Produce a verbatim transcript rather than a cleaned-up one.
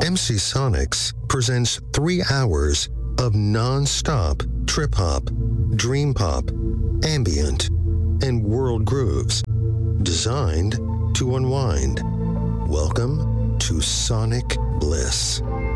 M C Sonics presents three hours of non-stop trip-hop, dream-pop, ambient, and world grooves designed to unwind. Welcome to Sonic Bliss.